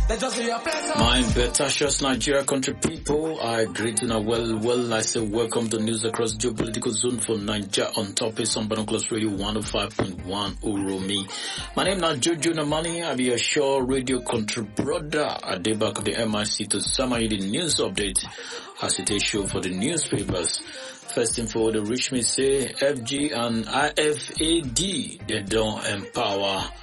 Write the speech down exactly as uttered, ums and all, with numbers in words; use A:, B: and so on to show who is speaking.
A: My Betashos Nigeria country people, I greet you now well, well, I say welcome to news across geopolitical zone for Nigeria on top of some Binoculars Radio one oh five point one Uromi. My name is Jojo Namani, I be your sure radio country brother at the back of the M I C to summary the news update as it is show for the newspapers. First info, the rich me say F G and I F A D, they don't empower